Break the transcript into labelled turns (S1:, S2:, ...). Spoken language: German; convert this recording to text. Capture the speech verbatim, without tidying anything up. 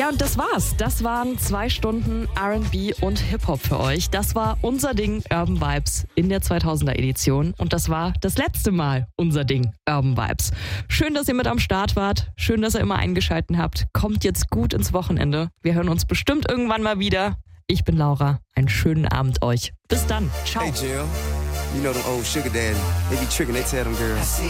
S1: Ja, und das war's. Das waren zwei Stunden R and B und Hip-Hop für euch. Das war unser Ding Urban Vibes in der zweitausender Edition. Und das war das letzte Mal unser Ding Urban Vibes. Schön, dass ihr mit am Start wart. Schön, dass ihr immer eingeschaltet habt. Kommt jetzt gut ins Wochenende. Wir hören uns bestimmt irgendwann mal wieder. Ich bin Laura. Einen schönen Abend euch. Bis dann. Ciao.
S2: Hey, Jill. You know them old sugar daddy. They be tricking, they tell them girls.